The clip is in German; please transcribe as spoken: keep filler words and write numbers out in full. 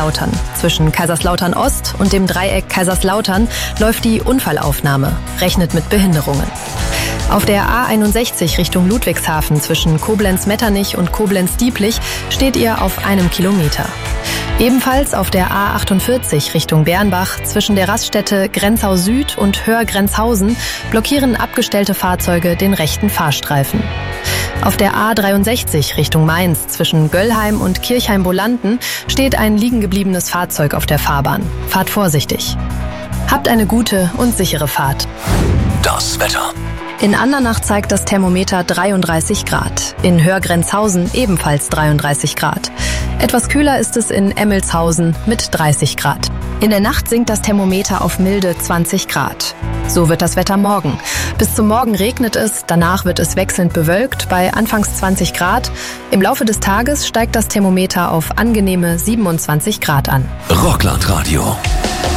Kaiserslautern. Zwischen Kaiserslautern Ost und dem Dreieck Kaiserslautern läuft die Unfallaufnahme. Rechnet mit Behinderungen. Auf der A einundsechzig Richtung Ludwigshafen zwischen Koblenz-Metternich und Koblenz-Dieplich steht ihr auf einem Kilometer. Ebenfalls auf der A achtundvierzig Richtung Bernbach zwischen der Raststätte Grenzau Süd und Höhr-Grenzhausen blockieren abgestellte Fahrzeuge den rechten Fahrstreifen. Auf der A dreiundsechzig Richtung Mainz zwischen Göllheim und Kirchheim-Bolanden steht ein liegen gebliebenes Fahrzeug auf der Fahrbahn. Fahrt vorsichtig. Habt eine gute und sichere Fahrt. Das Wetter. In Andernach zeigt das Thermometer dreiunddreißig Grad. In Höhr-Grenzhausen ebenfalls dreiunddreißig Grad. Etwas kühler ist es in Emmelshausen mit dreißig Grad. In der Nacht sinkt das Thermometer auf milde zwanzig Grad. So wird das Wetter morgen. Bis zum Morgen regnet es, danach wird es wechselnd bewölkt bei anfangs zwanzig Grad. Im Laufe des Tages steigt das Thermometer auf angenehme siebenundzwanzig Grad an. Rockland Radio.